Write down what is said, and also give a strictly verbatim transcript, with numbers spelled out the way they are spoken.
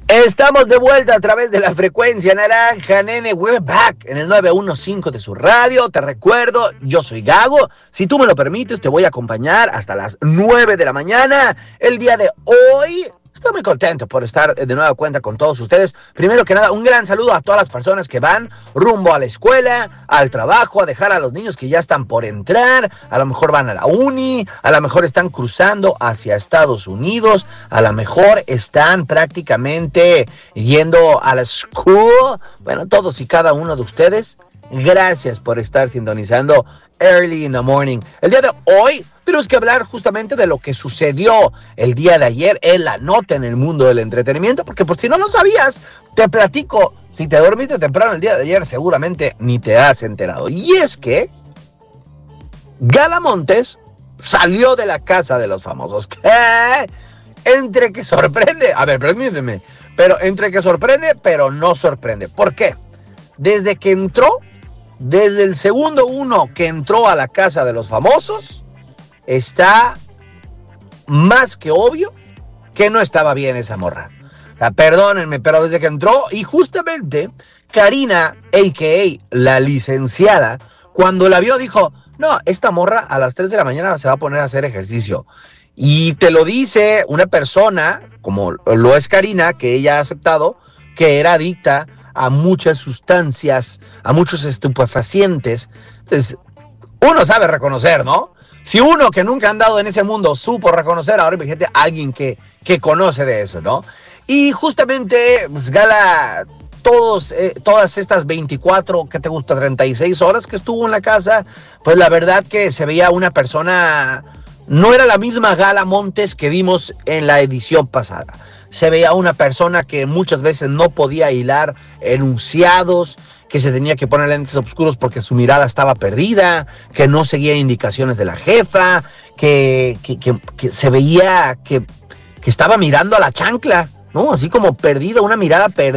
Estamos de vuelta a través de la frecuencia naranja, nene. We're back en el nueve uno cinco de su radio. Te recuerdo, yo soy Gago. Si tú me lo permites, te voy a acompañar hasta las nueve de la mañana. El día de hoy, estoy muy contento por estar de nueva cuenta con todos ustedes. Primero que nada, un gran saludo a todas las personas que van rumbo a la escuela, al trabajo, a dejar a los niños que ya están por entrar. A lo mejor van a la uni, a lo mejor están cruzando hacia Estados Unidos, a lo mejor están prácticamente yendo a la school. Bueno, todos y cada uno de ustedes, gracias por estar sintonizando Early in the Morning. El día de hoy tenemos que hablar justamente de lo que sucedió el día de ayer en la nota en el mundo del entretenimiento, porque por si no lo sabías, te platico. Si te dormiste temprano el día de ayer, seguramente ni te has enterado. Y es que Gala Montes salió de la casa de los famosos. ¿Qué? Entre que sorprende, a ver, permíteme, pero entre que sorprende, pero no sorprende. ¿Por qué? Desde que entró, desde el segundo uno que entró a la casa de los famosos, está más que obvio que no estaba bien esa morra. O sea, perdónenme, pero desde que entró, y justamente Karina, a k a la licenciada, cuando la vio dijo, no, esta morra a las tres de la mañana se va a poner a hacer ejercicio. Y te lo dice una persona, como lo es Karina, que ella ha aceptado, que era adicta a muchas sustancias, a muchos estupefacientes. Entonces, uno sabe reconocer, ¿no? Si uno que nunca ha andado en ese mundo supo reconocer, ahora imagínate a alguien que, que conoce de eso, ¿no? Y justamente, pues, Gala, todos, eh, todas estas veinticuatro, ¿qué te gusta? treinta y seis horas que estuvo en la casa, pues la verdad que se veía una persona, no era la misma Gala Montes que vimos en la edición pasada. Se veía una persona que muchas veces no podía hilar enunciados, que se tenía que poner lentes oscuros porque su mirada estaba perdida, que no seguía indicaciones de la jefa, que, que, que, que se veía que, que estaba mirando a la chancla, ¿no? Así como perdida, una mirada perdida.